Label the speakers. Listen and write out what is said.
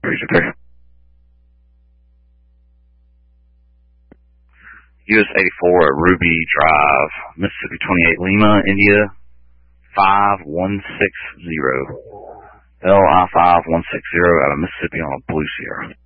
Speaker 1: US 84 at Ruby Drive, Mississippi 28 Lima, India 5160. LI 5160 out of Mississippi on a Blue Sierra.